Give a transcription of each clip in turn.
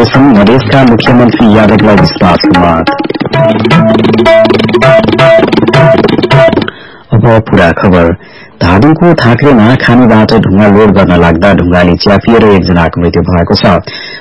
दिँदैछन् मधेसका मुख्यमन्त्री यादवलाई विश्वासको मत। अब पूरा खबर। धादिङको थाक्रेमा खानीबाट ढुङ्गा लोड गर्न लाग्दा ढुङ्गाले च्यापिएर एकजनाको मृत्यु भएको छ।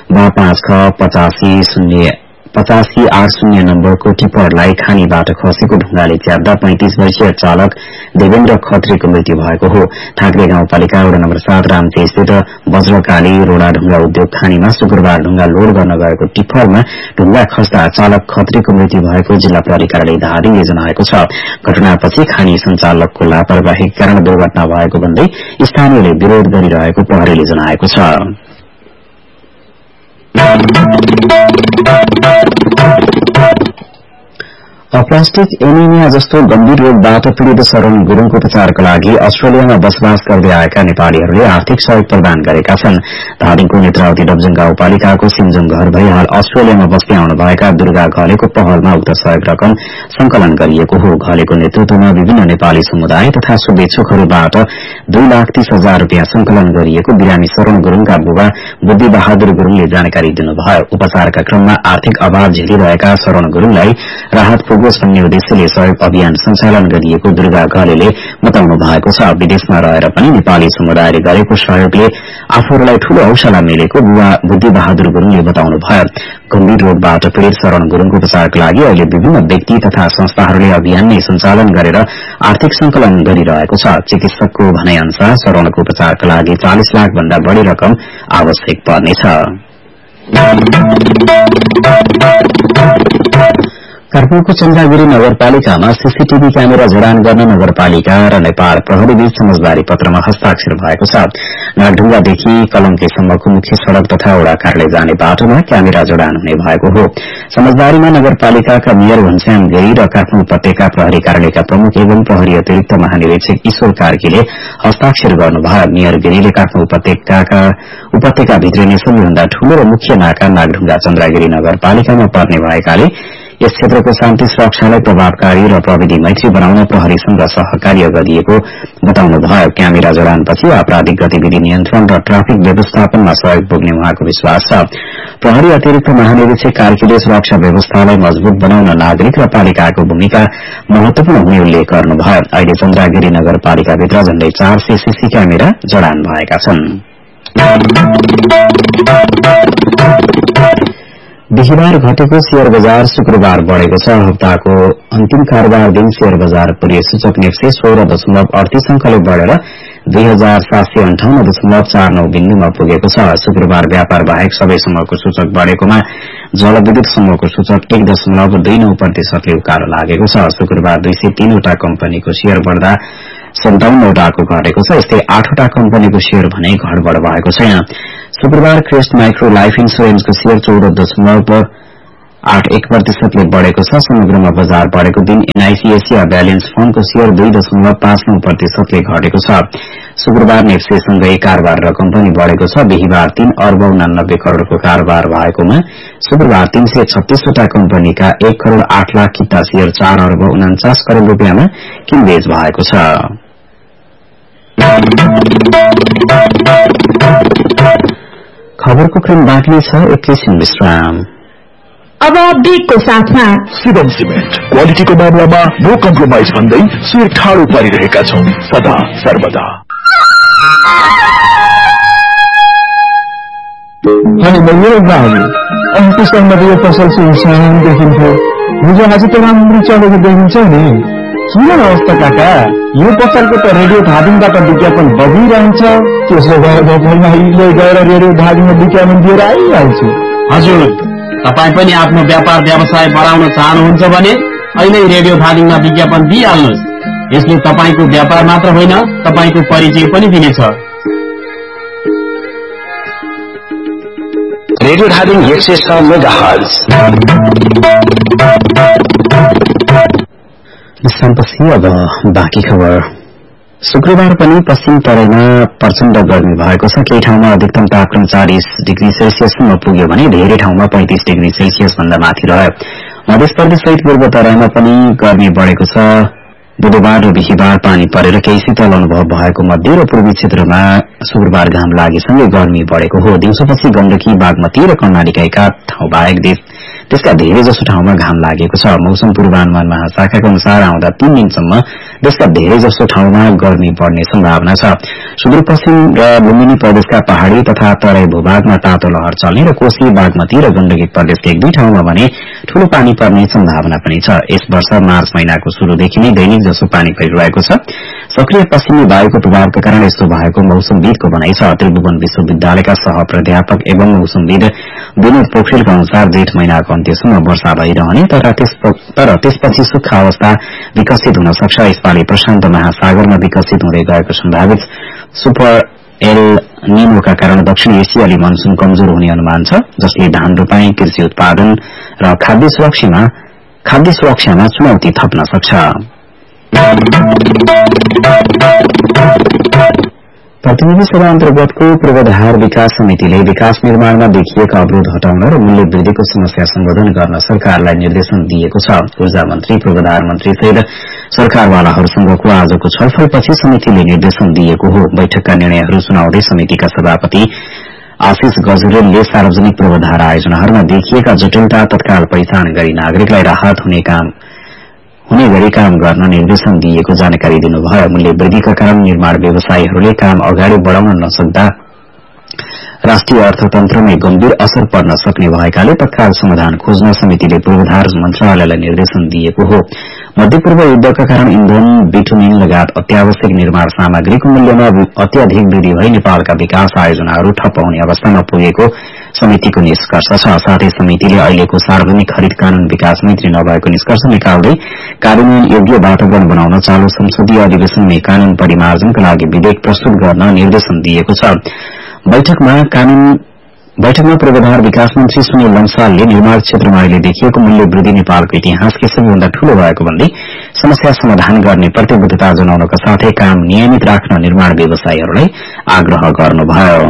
8580 नम्बरको टिप्परलाई खानीबाट खसेको ढुङ्गाले च्याप्दा 35 वर्षीय चालक देवेन्द्र खत्रीको मृत्यु भएको हो। थाक्रे गाउँपालिका वडा नम्बर 7 रामचेस्थित वज्रकाली रोडा ढुङ्गा उद्योग खानीमा शुक्रबार ढुङ्गा लोड गर्न गएको टिप्परमा ढुङ्गा खस्दा चालक खत्रीको मृत्यु भएको जिल्ला प्रहरी कार्यालय धादिङले जनाएको छ। घटनापछि खानी सञ्चालकको लापरवाहीका कारण दुर्घटना भएको भन्दै स्थानीयले विरोध गरिरहेको प्रहरीले जनाएको छ। अप्लास्टिक एनिमिया जस्तो गम्भीर रोगबाट पीड़ित शरण गुरूङको उपचारका लागि अस्ट्रेलियामा बसोबास गर्दै आएका नेपालीहरूले आर्थिक सहयोग प्रदान गरेका छन्। धादिङको नेत्रावती डब्जङ गाउँपालिकाको सिमजुङ घर भई हाल अस्ट्रेलियामा बस्दै आउनुभएका दुर्गा घलेको पहलमा उक्त सहयोग रकम संकलन गरिएको हो। घलेको नेतृत्वमा विभिन्न नेपाली समुदाय तथा शुभेच्छुकहरूबाट 2,30,000 रूपियाँ संकलन गरिएको बिरामी शरण गुरूङका बुबा बुद्धि बहादुर गुरूङले जानकारी दिनुभयो। उपचारका क्रममा आर्थिक अभाव झेलिरहेका शरण गुरूङलाई राहत भन्ने उद्देश्यले सहयोग अभियान सञ्चालन गरिएको दुर्गा घलेले बताउनु भएको छ। विदेशमा रहेर पनि नेपाली समुदायले गरेको सहयोगले आफूहरूलाई ठूलो हौसला मिलेको बुबा बुद्धि बहादुर गुरूङले बताउनुभयो। गम्भीर रोगबाट पीड़ित शरण गुरूङको उपचारका लागि अहिले विभिन्न व्यक्ति तथा संस्थाहरूले अभियान नै सञ्चालन गरेर आर्थिक संकलन गरिरहेको छ। चिकित्सकको भनाइ अनुसार शरणको उपचारका लागि 40 लाख भन्दा बढ़ी रकम आवश्यक पर्नेछ। काठमाडौँको चन्द्रागिरी नगरपालिकामा सीसीटीभी क्यामेरा जडान गर्न नगरपालिका र नेपाल प्रहरी बीच समझदारी पत्रमा हस्ताक्षर भएको छ। नागढुङ्गादेखि कलङ्केसम्मको मुख्य सड़क तथा वडा कार्यालय जाने बाटोमा क्यामेरा जडान हुने भएको हो। समझदारीमा नगरपालिकाका मेयर घनश्याम गिरी र काठमाडौँ उपत्यका प्रहरी कार्यालयका प्रमुख एवं प्रहरी अतिरिक्त महानिरीक्षक ईश्वर कार्कीले हस्ताक्षर गर्नुभयो। मेयर गिरीले काठमाडौँ उपत्यका भित्रिने सबैभन्दा ठूलो र मुख्य नाका नागढुङ्गा चन्द्रागिरी नगरपालिकामा पर्ने भएकाले यस क्षेत्रको शान्ति सुरक्षालाई प्रभावकारी र प्रविधि मैत्री बनाउन प्रहरीसँग सहकार्य गरिएको बताउनुभयो। क्यामेरा जडानपछि आपराधिक गतिविधि नियन्त्रण र ट्राफिक व्यवस्थापनमा सहयोग पुग्ने उहाँको विश्वास छ। प्रहरी अतिरिक्त महानिरीक्षक कार्कीले सुरक्षा व्यवस्थालाई मजबूत बनाउन नागरिक र पालिकाको भूमिका महत्वपूर्ण हुने उल्लेख गर्नुभयो। अहिले चन्द्रागिरी नगरपालिकाभित्र झण्डै 400 सीसी क्यामेरा जडान भएका छन्। बिहिबार घटेको शेयर बजार शुक्रबार बढ़ेको छ। हप्ताको अन्तिम कारोबार दिन शेयर बजार पूर्व सूचक नेप्से 16.38 अंकले बढ़ेर 2758.49 बिन्दुमा पुगेको छ। शुक्रबार व्यापार बाहेक सबै समूहको सूचक बढ़ेकोमा जलविद्युत समूहको सूचक 1.29% उकालो लागेको छ। शुक्रबार 203 वटा कम्पनीको शेयर बढ़दा 57 वटाको घटेको छ। यस्तै 8 वटा कम्पनीको शेयर भने घटबढ़ भएको छैन। शुक्रबार क्रेस्ट माइक्रो लाइफ इन्स्योरेन्सको शेयर 14.81% बढ़ेको छ। समग्रमा बजार बढ़ेको दिन एनआईसी एसिया ब्यालेन्स फण्डको शेयर 2.59% घटेको छ। शुक्रबार नेप्सेसँगै कारोबार रकम पनि बढ़ेको छ। बिहिबार 3 अर्ब 89 करोड़को कारोबार भएकोमा शुक्रबार 336 वटा कम्पनीका 1 करोड़ 8 लाख किता शेयर 4 अर्ब 49 करोड़ रूपियाँमा किनबेच भएको छ। खबरको क्रम बाँकी छ। एकैछिन विश्राम। अब अपडेटको साथमा शिवम सिमेन्ट क्वालिटीको मामलामा नो कम्प्रोमाइज भन्दै शिर ठाडो पारिरहेका छौं सदा सर्वदा। अनि मेरो गाउँ अन्तसँग यो पसल सुनसान देखिन्थ्यो। हिजो आज त राम्रो चलेको देखिन्छ नि। किन अवस्था काका? यो पसलको त रेडियो धादिङबाट विज्ञापन बगिरहन्छ। त्यसो भए म अहिले गएर रेडियो धादिङमा विज्ञापन दिएर आइहाल्छु। हजुर, तपाईँ पनि आफ्नो व्यापार व्यवसाय बढाउन चाहनुहुन्छ भने अहिले रेडियो धादिङमा विज्ञापन दिइहाल्नुहोस्। यसले तपाईको व्यापार मात्र होइन, तपाईको परिचय पनि दिनेछ। Radio Dhading 106 megahertz. विश्रामपछि अब बाँकी खबर। शुक्रबार पनि पश्चिम तराईमा प्रचण्ड गर्मी भएको छ। केही ठाउँमा अधिकतम तापक्रम 40 डिग्री सेल्सियससम्म पुग्यो भने धेरै ठाउँमा 35 डिग्री सेल्सियस भन्दा माथि रह्यो। मध्य प्रदेश सहित पूर्व तराईमा पनि गर्मी बढ़ेको छ। बुधबार र बिहीबार पानी परेर केही शीतल अनुभव भएको मध्य र पूर्वी क्षेत्रमा शुक्रबार घाम लागेसँगै गर्मी बढेको हो। दिउँसोपछि गण्डकी, बागमती र कर्णालीका एका ठाउँ बाहेक त्यसका धेरै जसो ठाउँमा घाम लागेको छ। मौसम पूर्वानुमान महाशाखाका अनुसार आउँदा 3 दिनसम्म देशका धेरै जसो ठाउँमा गर्मी बढ्ने सम्भावना छ। सुदूरपश्चिम र लुम्बिनी प्रदेशका पहाड़ी तथा तराई भूभागमा तातो लहर चल्ने र कोशी, बागमती र गण्डकी प्रदेशका 1-2 ठाउँमा भने ठूलो पानी पर्ने सम्भावना पनि छ। यस वर्ष मार्च महिनाको शुरूदेखि नै दैनिक जसो पानी परिरहेको छ। सक्रिय पश्चिमी वायुको प्रभावका कारण यस्तो भएको मौसमविदको भनाइ छ। त्रिभुवन विश्वविद्यालयका सह प्राध्यापक एवं मौसमविद विनोद पोखरेलका अनुसार जेठ महिनाको अन्त्यसम्म वर्षा भइरहने तर त्यसपछि सुक्खा अवस्था विकसित हुन सक्छ। यसपालि प्रशान्त महासागरमा विकसित हुँदै गएको सम्भावित सुपर एल निनोका कारण दक्षिण एसियाली मनसून कमजोर हुने अनुमान छ, जसले धान रोपाई, कृषि उत्पादन र खाद्य सुरक्षामा चुनौती थप्न सक्छ। प्रतिनिधि सभा अन्तर्गतको पूर्वाधार विकास समितिले विकास निर्माणमा देखिएका अवरोध हटाउन र मूल्य वृद्धिको समस्या सम्बोधन गर्न सरकारलाई निर्देशन दिएको छ। ऊर्जा मन्त्री, पूर्वाधार मन्त्री सहित सरकारवालाहरूसँगको आजको छलफलपछि समितिले निर्देशन दिएको हो। बैठकका निर्णयहरू सुनाउँदै समितिका सभापति आशिष गजरेलले सार्वजनिक पूर्वाधार आयोजनाहरूमा देखिएका जटिलता तत्काल पहिचान गरी नागरिकलाई राहत हुने गरी काम गर्न निर्देशन दिएको जानकारी दिनुभयो। मूल्य वृद्धिका कारण निर्माण व्यवसायीहरूले काम अगाडि बढाउन नसक्दा राष्ट्रिय अर्थतन्त्रमै गम्भीर असर पर्न सक्ने भएकाले तत्काल समाधान खोज्न समितिले पूर्वाधार मन्त्रालयलाई निर्देशन दिएको हो। मध्यपूर्व युद्धका कारण इन्धन, बिटुमिन लगायत अत्यावश्यक निर्माण सामग्रीको मूल्यमा अत्याधिक वृद्धि भई नेपालका विकास आयोजनाहरू ठप्प हुने अवस्थामा पुगेको समितिको निष्कर्ष छ। साथै समितिले अहिलेको सार्वजनिक खरिद कानून विकास मैत्री नभएको निष्कर्ष निकाल्दै कार्यान्वयन योग्य वातावरण बनाउन चालू संसदीय अधिवेशनमै कानून परिमार्जनका लागि विधेयक प्रस्तुत गर्न निर्देशन दिएको छ। बैठकमा पूर्वाधार विकास मन्त्री सुनिल लम्सालले निर्माण क्षेत्रमा अहिले देखिएको मूल्य वृद्धि नेपालको इतिहासकै सबैभन्दा ठूलो भएको भन्दै समस्या समाधान गर्ने प्रतिबद्धता जनाउनका साथै काम नियमित राख्न निर्माण व्यवसायीहरूलाई आग्रह गर्नुभयो।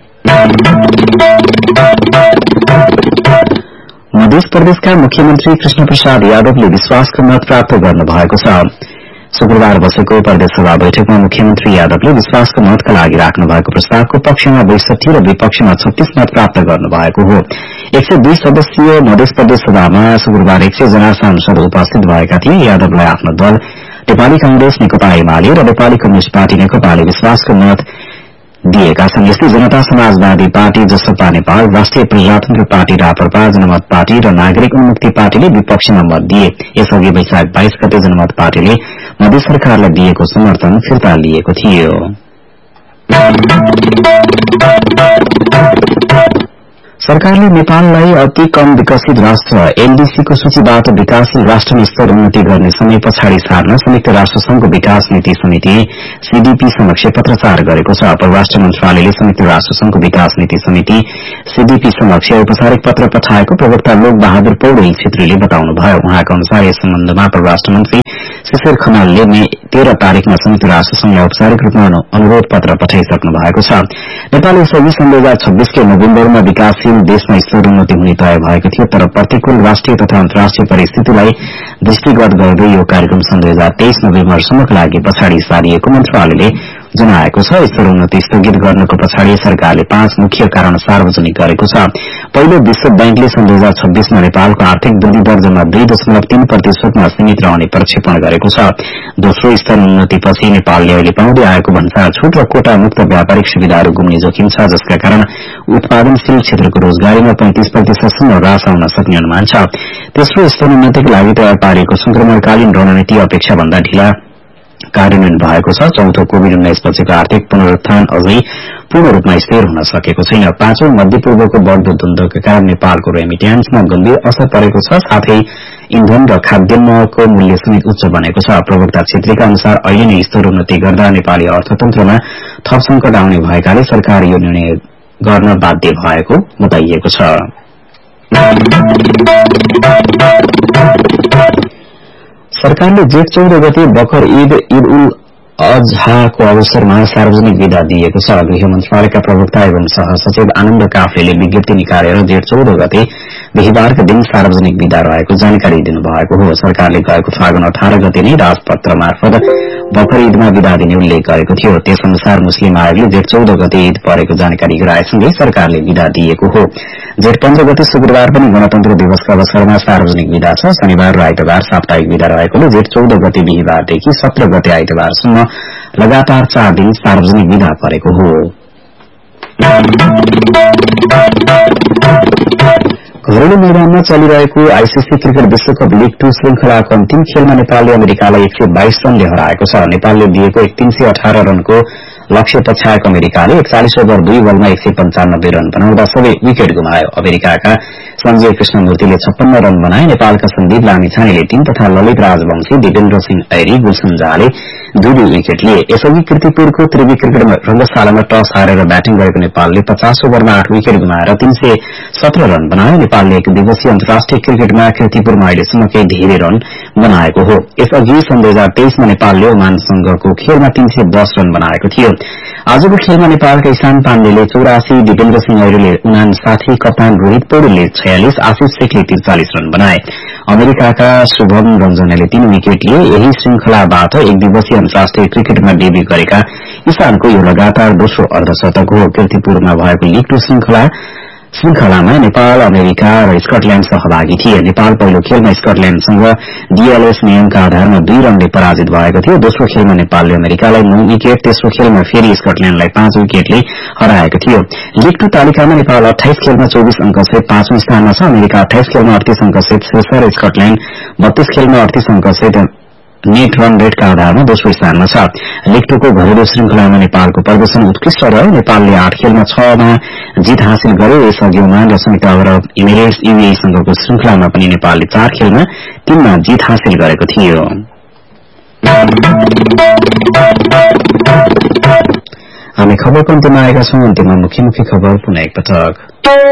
मध्य प्रदेशका मुख्यमन्त्री कृष्ण प्रसाद यादवले विश्वासको मत प्राप्त गर्नुभएको छ। शुक्रबार बसेको प्रदेश सभा बैठकमा मुख्यमन्त्री यादवले विश्वासको मतका लागि राख्नु भएको प्रस्तावको पक्षमा 62 र विपक्षमा 36 मत प्राप्त गर्नुभएको हो। 102 सदस्यीय मध्य प्रदेश सभामा शुक्रबार 100 जना सांसद उपस्थित भएका थिए। यादवलाई आफ्नो दल नेपाली कांग्रेस, नेकपा एमाले र नेपाली कम्युनिष्ट पार्टी नेकपाले विश्वासको मत दिएका छन्। यस्तै जनता समाजवादी पार्टी, जसपा नेपाल, राष्ट्रिय प्रजातन्त्र पार्टी राप्रपा, जनमत पार्टी र नागरिक उन्मुक्ति पार्टीले विपक्षमा मत दिए। यसअघि वैशाख 22 गते जनमत पार्टीले मध्य सरकारलाई दिएको समर्थन फिर्ता लिएको थियो। सरकारले नेपाललाई अति कम विकसित राष्ट्र एलडीसीको सूचीबाट विकासशील राष्ट्रमा स्तर उन्नति गर्ने समय पछाडि सार्न संयुक्त राष्ट्रसंघको विकास नीति समिति सीडीपी समक्ष पत्राचार गरेको छ। परराष्ट्र मन्त्रालयले संयुक्त राष्ट्रसंघको विकास नीति समिति सीडीपी समक्ष औपचारिक पत्र पठाएको प्रवक्ता लोक बहादुर पौडेल छेत्रीले बताउनुभयो। उहाँका अनुसार यस सम्बन्धमा परराष्ट्र मन्त्री शिशिर खनालले मे 13 तारिकमा संयुक्त राष्ट्रसंघलाई औपचारिक रूपमा अनुरोध पत्र पठाइसक्नु भएको छ। नेपाल यसअघि सन् 2026 के नोभेम्बरमा विकासशील देशमा स्तर उन्नति हुने तय भएको थियो, तर प्रतिकूल राष्ट्रिय तथा अन्तर्राष्ट्रिय परिस्थितिलाई दृष्टिगत गर्दै यो कार्यक्रम सन् 2023 नोभेम्बरसम्मका लागि पछाडि सारिएको मन्त्रालयले जनाएको छ। स्तर उन्नति स्थगित गर्नको पछाडि सरकारले 5 मुख्य कारण सार्वजनिक गरेको छ। पहिलो, विश्व बैंकले सन् 2026 मा नेपालको आर्थिक वृद्धि दर जम्मा 2.3% मा सीमित रहने प्रक्षेपण गरेको छ। दोस्रो, स्तर उन्नतिपछि नेपालले अहिले पाउँदै आएको भन्सार छूट र कोटा मुक्त व्यापारिक सुविधाहरू गुम्ने जोखिम छ, जसका कारण उत्पादनशील क्षेत्रको रोजगारीमा 35% सम्म ह्रास आउन सक्ने अनुमान छ। तेस्रो, स्तर उन्नतिका लागि तयार पारिएको संक्रमणकालीन रणनीति अपेक्षा भन्दा ढिला कार्यान्वयन भएको छ। चौथो, कोभिड-19 पछिको आर्थिक पुनरुत्थान अझै पूर्ण रूपमा स्थिर हुन सकेको छैन। पाँचौं, मध्यपूर्वको बढ्दो द्वन्द्वका कारण नेपालको रेमिट्यान्समा गम्भीर असर परेको छ, साथै इन्धन र खाद्यान्नको मूल्य समेत उच्च बनेको छ। प्रवक्ता छेत्रीका अनुसार अहिले नै स्तर उन्नति गर्दा नेपाली अर्थतन्त्रमा थप संकट आउने भएकाले सरकार यो निर्णय गर्न बाध्य भएको बताइएको छ। सरकारले जेठ 14 गते बकर ईद उल अजहाको अवसरमा सार्वजनिक विदा दिएको छ। गृह मन्त्रालयका प्रवक्ता एवं सहसचिव आनन्द काफ्लेले विज्ञप्ति निकालेर जेठ 14 गते बिहिबारका दिन सार्वजनिक विदा रहेको जानकारी दिनुभएको हो। सरकारले गएको फागुन 18 गते नै राजपत्र मार्फत बकर ईदमा विदा दिने उल्लेख गरेको थियो। त्यसअनुसार मुस्लिम आयोगले जेठ 14 गते ईद परेको जानकारी गराएसँगै सरकारले विदा दिएको हो। जेठ 15 गते शुक्रबार पनि गणतन्त्र दिवसका अवसरमा सार्वजनिक विदा छ। शनिबार र आइतबार साप्ताहिक विदा रहेकोले जेठ 14 गते बिहिबारदेखि 17 गते आइतबारसम्म लगातार 4 दिन सार्वजनिक विदा परेको हो। घरेलु मैदानमा चलिरहेको आईसीसी क्रिकेट विश्वकप लीग 2 श्रृंखलाको अन्तिम खेलमा नेपालले अमेरिकालाई 122 रनले हराएको छ। नेपालले दिएको 318 रनको लक्ष्य पछ्याएको अमेरिकाले 41 ओभर 2 बलमा 195 रन बनाउँदा सबै विकेट गुमायो। अमेरिकाका संजय कृष्णमूर्तिले 56 रन बनाए। नेपालका सन्दीप लामिछानेले 3 तथा ललित राजवंशी, दिपेन्द्र सिंह ऐरी, गुलसन झाले 2 विकेट लिए। यसअघि कीर्तिपुरको त्रिवी क्रिकेट रंगशालामा टस हारेर ब्याटिङ गरेको नेपालले 50 ओभरमा 8 विकेट गुमाएर 317 रन बनायो। नेपालले एक दिवसीय अन्तर्राष्ट्रिय क्रिकेटमा कीर्तिपुरमा अहिलेसम्म केही धेरै रन बनाएको हो। यसअघि सन् 2023मा नेपालले ओमानसँगको खेलमा 310 रन बनाएको थियो। आजको खेलमा नेपालका ईशान पाण्डेले 84, दिपेन्द्र सिंह ऐरीले 59, कप्तान रोहित पौडेलले 46, आशिष शेखले 43 रन बनाए। अमेरिकाका शुभम रञ्जनले 3 विकेट लिए। यही श्रृंखलाबाट एक दिवसीय अन्तर्राष्ट्रिय क्रिकेटमा डेब्यू गरेका ईशानको यो लगातार दोस्रो अर्धशतक हो। कीर्तिपुरमा भएको लीग 2 श्रृंखलामा नेपाल, अमेरिका र स्कटल्याण्ड सहभागी थिए। नेपाल पहिलो खेलमा स्कटल्याण्डसँग डीएलएस नियमका आधारमा 2 रनले पराजित भएको थियो। दोस्रो खेलमा नेपालले अमेरिकालाई 9 विकेट, तेस्रो खेलमा फेरि स्कटल्याण्डलाई 5 विकेटले हराएको थियो। लीग 2 तालिकामा नेपाल 28 खेलमा 24 अंकसहित 5औं स्थानमा छ। अमेरिका 28 खेलमा 38 अंकसहित शीर्ष र स्कटल्याण्ड 32 खेलमा 38 अंकसहित नेट रन रेटका आधारमा दोस्रो स्थानमा छ। लीग 2 को घरेलु श्रृंखलामा नेपालको प्रदर्शन उत्कृष्ट रह्यो। नेपालले 8 खेलमा 6 मा जित हासिल गर्यो। यसअघि ओमान र संयुक्त अरब इमिरेट्स यूएई सँगको श्रृंखलामा पनि नेपालले 4 खेलमा 3 मा जित हासिल गरेको थियो। हामी खबरको अन्त्यमा आएका छौं। अन्त्यमा मुख्य खबर पुनः एकपटक।